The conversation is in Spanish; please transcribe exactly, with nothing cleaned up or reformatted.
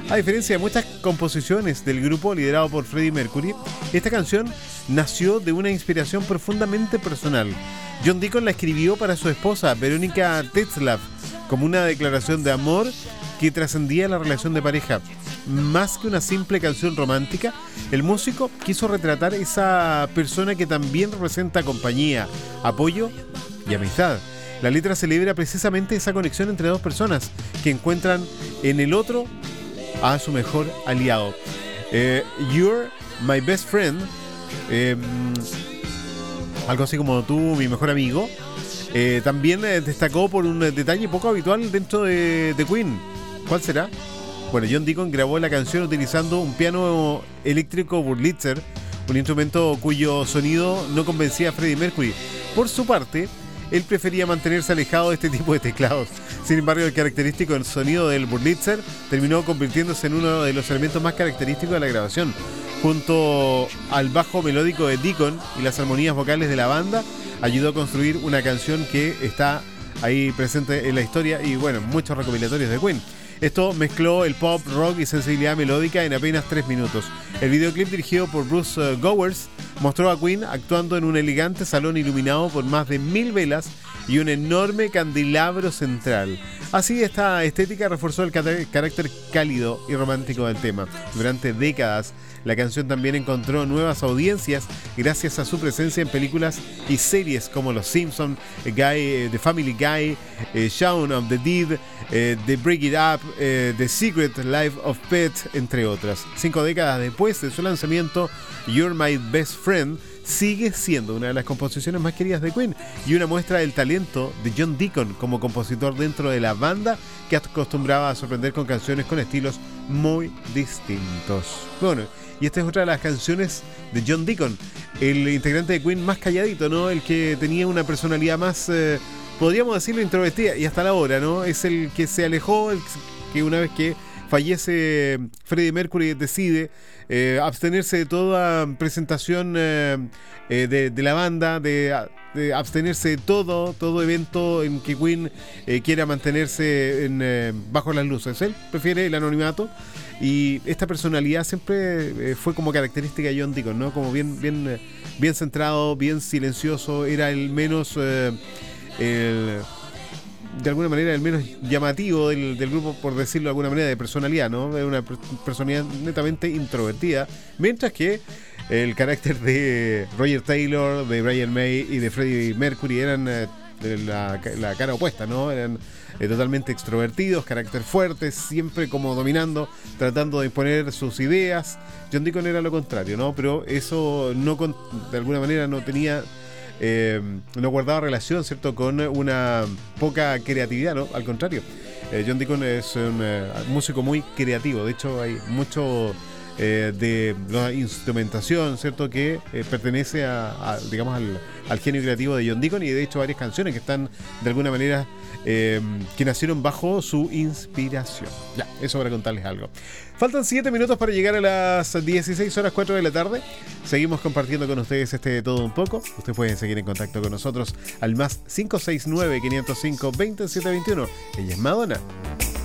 A diferencia de muchas composiciones del grupo liderado por Freddie Mercury, esta canción nació de una inspiración profundamente personal. John Deacon la escribió para su esposa, Veronica Tetzlaff, como una declaración de amor que trascendía la relación de pareja. Más que una simple canción romántica, el músico quiso retratar esa persona que también representa compañía, apoyo y amistad. La letra celebra precisamente esa conexión entre dos personas que encuentran en el otro a su mejor aliado. Eh, You're my best friend, eh, algo así como tú, mi mejor amigo, eh, también eh, destacó por un detalle poco habitual dentro de, de Queen. ¿Cuál será? Bueno, John Deacon grabó la canción utilizando un piano eléctrico Wurlitzer, un instrumento cuyo sonido no convencía a Freddie Mercury. Por su parte, él prefería mantenerse alejado de este tipo de teclados. Sin embargo, el característico sonido del Wurlitzer terminó convirtiéndose en uno de los elementos más característicos de la grabación. Junto al bajo melódico de Deacon y las armonías vocales de la banda, ayudó a construir una canción que está ahí presente en la historia y, bueno, muchos recopilatorios de Queen. Esto mezcló el pop, rock y sensibilidad melódica en apenas tres minutos. El videoclip, dirigido por Bruce uh, Gowers, mostró a Queen actuando en un elegante salón iluminado por más de mil velas y un enorme candelabro central. Así, esta estética reforzó el carácter cálido y romántico del tema. Durante décadas, la canción también encontró nuevas audiencias gracias a su presencia en películas y series como Los Simpsons, Guy, The Family Guy, eh, Shaun of the Dead, eh, The Break It Up, eh, The Secret Life of Pets, entre otras. Cinco décadas después de su lanzamiento, You're My Best Friend sigue siendo una de las composiciones más queridas de Queen y una muestra del talento de John Deacon como compositor dentro de la banda, que acostumbraba a sorprender con canciones con estilos muy distintos. Bueno, y esta es otra de las canciones de John Deacon, el integrante de Queen más calladito, ¿no? El que tenía una personalidad más, eh, podríamos decirlo, introvertida, y hasta la hora, ¿no? Es el que se alejó, el que una vez que fallece Freddie Mercury decide eh, abstenerse de toda presentación eh, eh, de, de la banda, de, de abstenerse de todo, todo evento en que Queen eh, quiera mantenerse en, eh, bajo las luces. Él prefiere el anonimato y esta personalidad siempre eh, fue como característica de John Deacon, ¿no? Como bien, bien, bien centrado, bien silencioso, era el menos... Eh, el, de alguna manera el menos llamativo del, del grupo, por decirlo de alguna manera, de personalidad, ¿no? Es una personalidad netamente introvertida, mientras que el carácter de Roger Taylor, de Brian May y de Freddie Mercury eran eh, la, la cara opuesta, ¿no? Eran eh, totalmente extrovertidos, carácter fuerte, siempre como dominando, tratando de imponer sus ideas. John Deacon era lo contrario, ¿no? Pero eso no, de alguna manera no tenía... Eh, no guardaba relación, ¿cierto?, con una poca creatividad, ¿no? Al contrario, eh, John Deacon es un eh, músico muy creativo. De hecho, hay mucho eh, de la instrumentación, ¿cierto?, que eh, pertenece a, a digamos, al, al genio creativo de John Deacon, y de hecho varias canciones que están de alguna manera eh, que nacieron bajo su inspiración. Ya, eso para contarles algo. Faltan siete minutos para llegar a las dieciséis horas cuatro de la tarde. Seguimos compartiendo con ustedes este de todo un poco. Ustedes pueden seguir en contacto con nosotros al más cinco seis nueve, cinco cero cinco, dos siete dos uno. Ella es Madonna.